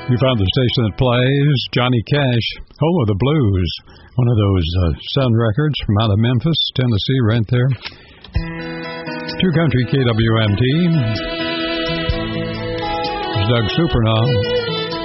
You found the station that plays Johnny Cash, Home of the Blues, one of those Sun records from out of Memphis, Tennessee, right there. True Country KWMT. It's Doug Supernaw.